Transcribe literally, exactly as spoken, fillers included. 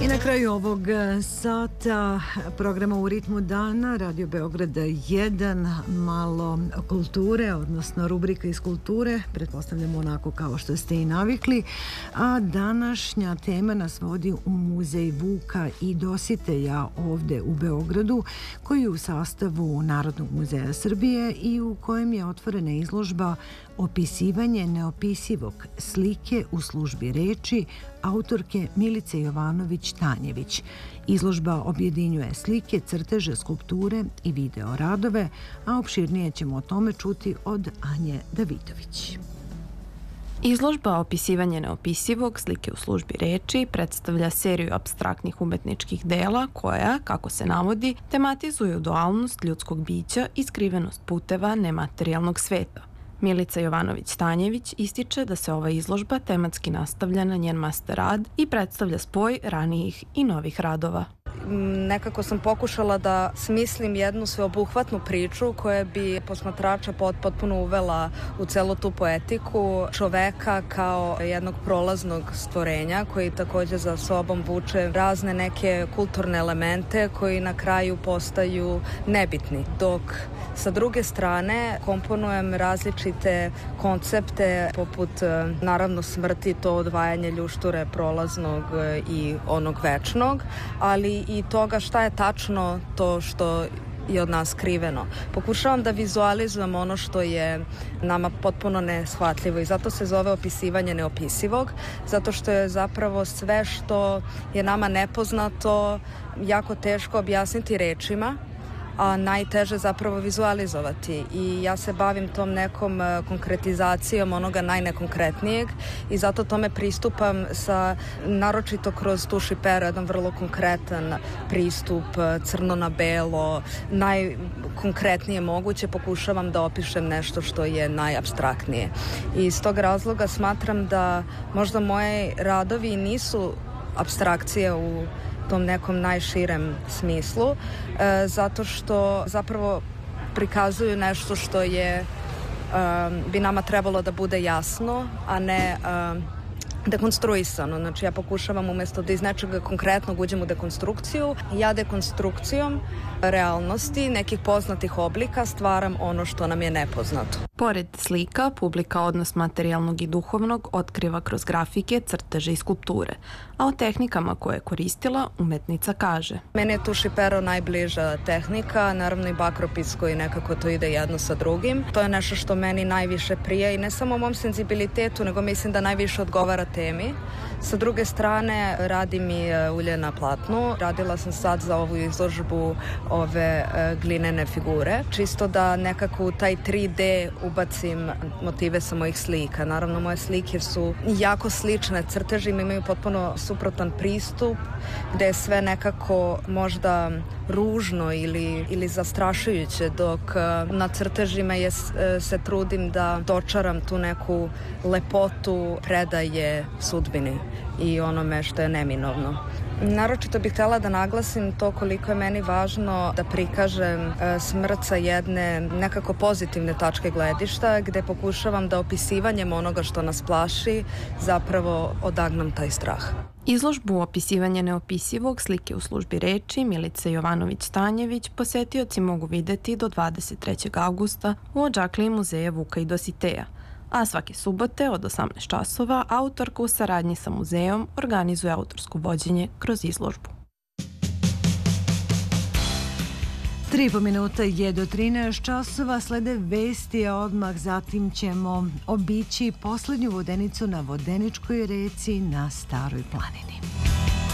I na kraju ovog sata programa U ritmu dana Radio Beograd jedan, malo kulture, odnosno rubrika iz kulture, pretpostavljamo onako kao što ste i navikli, a današnja tema nas vodi u muzej Vuka i Dositeja ovde u Beogradu, koji je u sastavu Narodnog muzeja Srbije i u kojem je otvorena izložba Opisivanje neopisivog, slike u službi reči autorke Milice Jovanović-Tanjević. Izložba objedinjuje slike, crteže, skulpture i video radove, a opširnije ćemo o tome čuti od Anje Davidović. Izložba Opisivanje neopisivog, slike u službi reči predstavlja seriju apstraktnih umetničkih dela koja, kako se navodi, tematizuju dualnost ljudskog bića i skrivenost puteva nematerijalnog sveta. Milica Jovanović-Tanjević ističe da se ova izložba tematski nastavlja na njen master rad i predstavlja spoj ranijih i novih radova. Nekako sam pokušala da smislim jednu sveobuhvatnu priču koja bi posmatrača potpuno uvela u celu tu poetiku čoveka kao jednog prolaznog stvorenja koji takođe za sobom vuče razne neke kulturne elemente koji na kraju postaju nebitni, dok sa druge strane komponujem različite koncepte poput naravno smrti, to odvajanje ljušture prolaznog i onog večnog, ali i toga šta je tačno to što je od nas skriveno. Pokušavam da vizualizujem ono što je nama potpuno neshvatljivo i zato se zove opisivanje neopisivog, zato što je zapravo sve što je nama nepoznato jako teško objasniti rečima, a najteže zapravo vizualizovati i ja se bavim tom nekom konkretizacijom onoga najnekonkretnijeg i zato tome pristupam sa, naročito kroz tuš i pero, jedan vrlo konkretan pristup, crno na belo, najkonkretnije moguće, pokušavam da opišem nešto što je najapstraktnije. I iz tog razloga smatram da možda moji radovi nisu apstrakcije u tom nekom najširem smislu, e, zato što zapravo prikazuju nešto što je e, bi nama trebalo da bude jasno, a ne e, dekonstruisano. Znači ja pokušavam umesto da iz nečega konkretnog uđem u dekonstrukciju, ja dekonstrukcijom realnosti nekih poznatih oblika stvaram ono što nam je nepoznato. Pored slika, publika odnos materijalnog i duhovnog otkriva kroz grafike, crteže i skulpture, a o tehnikama koje je koristila umetnica kaže: Meni je tuš i pero najbliža tehnika, naravno i bakropis koji nekako to ide jedno sa drugim. To je nešto što meni najviše prija i ne samo mom senzibilitetu, nego mislim da najviše odgovara temi. Sa druge strane, radim i ulje na platnu. Radila sam sad za ovu izložbu ove glinene figure, čisto da nekako u taj tri D ubacim motive sa mojih slika. Naravno, moje slike su jako slične crtežima, imaju potpuno suprotan pristup, gde je sve nekako možda ružno ili, ili zastrašujuće, dok na crtežima je, se trudim da dočaram tu neku lepotu predaje sudbini i onome što je neminovno. Naročito bih htjela da naglasim to koliko je meni važno da prikažem e, smrt sa jedne nekako pozitivne tačke gledišta, gde pokušavam da opisivanjem onoga što nas plaši zapravo odagnam taj strah. Izložbu Opisivanje neopisivog, slike u službi reči Milice Jovanović-Tanjević posetioci mogu videti do dvadeset trećeg avgusta u odžakliji muzeja Vuka i Dositeja, a svake subote od osamnaest časova autorka u saradnji sa muzejom organizuje autorsko vođenje kroz izložbu. Tri i po minuta je do trinaest časova, slede vesti, a odmah zatim ćemo obići poslednju vodenicu na Vodeničkoj reci na Staroj planini.